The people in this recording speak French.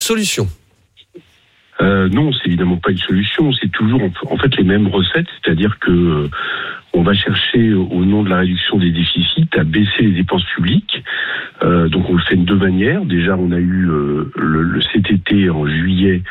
solution. Non, c'est évidemment pas une solution. C'est toujours en fait les mêmes recettes, c'est-à-dire que on va chercher, au nom de la réduction des déficits, à baisser les dépenses publiques. Donc on le fait de deux manières. Déjà, on a eu cet été, en juillet,